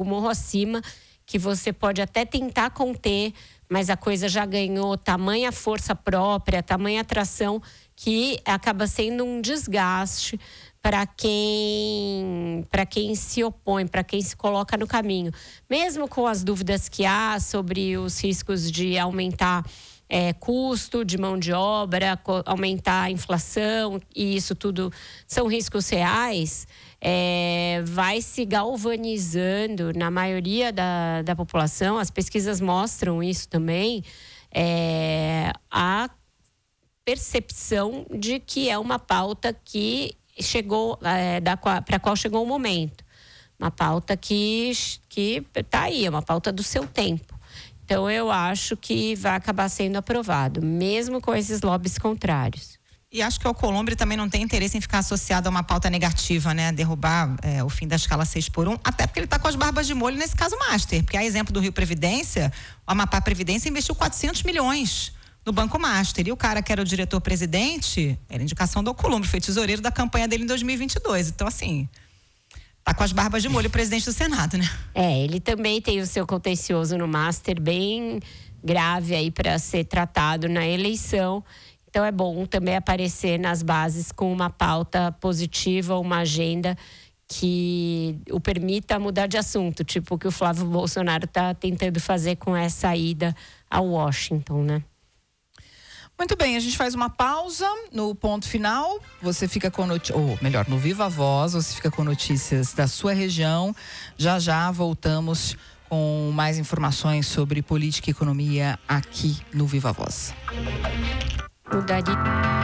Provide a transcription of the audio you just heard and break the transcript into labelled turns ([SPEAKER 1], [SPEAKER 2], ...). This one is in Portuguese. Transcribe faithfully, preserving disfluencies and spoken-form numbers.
[SPEAKER 1] algo morro acima, que você pode até tentar conter, mas a coisa já ganhou tamanha força própria, tamanha atração, que acaba sendo um desgaste para quem, para quem se opõe, para quem se coloca no caminho. Mesmo com as dúvidas que há sobre os riscos de aumentar é, custo de mão de obra, aumentar a inflação, e isso tudo são riscos reais, é, vai se galvanizando na maioria da, da população, as pesquisas mostram isso também, é, a percepção de que é uma pauta que chegou, é, para a qual chegou o momento. Uma pauta que que está aí, é uma pauta do seu tempo. Então, eu acho que vai acabar sendo aprovado, mesmo com esses lobbies contrários.
[SPEAKER 2] E acho que o Alcolumbre também não tem interesse em ficar associado a uma pauta negativa, né? Derrubar é, o fim da escala seis por um, até porque ele está com as barbas de molho nesse caso Master. Porque, a exemplo do Rio Previdência, o Amapá Previdência investiu quatrocentos milhões no Banco Master. E o cara que era o diretor-presidente, era indicação do Alcolumbre, foi tesoureiro da campanha dele em dois mil e vinte e dois. Então, assim, tá com as barbas de molho o presidente do Senado, né?
[SPEAKER 1] É, ele também tem o seu contencioso no Master bem grave aí para ser tratado na eleição. Então é bom também aparecer nas bases com uma pauta positiva, uma agenda que o permita mudar de assunto, tipo o que o Flávio Bolsonaro está tentando fazer com essa ida a Washington, né?
[SPEAKER 3] Muito bem, a gente faz uma pausa no ponto final. Você fica com notícias, ou melhor, no Viva Voz, você fica com notícias da sua região. Já já voltamos com mais informações sobre política e economia aqui no Viva Voz.
[SPEAKER 1] Mudaria.